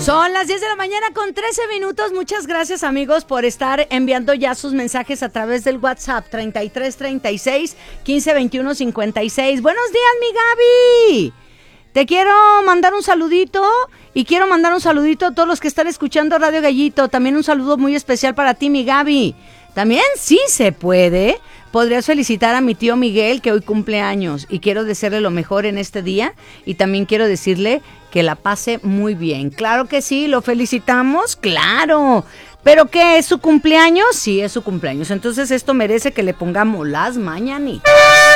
Son las 10 de la mañana con 13 minutos. Muchas gracias, amigos, por estar enviando ya sus mensajes a través del WhatsApp 3336 1521 56. Buenos días, mi Gaby. Te quiero mandar un saludito y quiero mandar un saludito a todos los que están escuchando Radio Gallito. También un saludo muy especial para ti, mi Gaby. También, sí se puede, podrías felicitar a mi tío Miguel, que hoy cumple años, y quiero desearle lo mejor en este día, y también quiero decirle que la pase muy bien. Claro que sí, lo felicitamos, claro. ¿Pero qué, es su cumpleaños? Sí, es su cumpleaños. Entonces esto merece que le pongamos las mañanitas.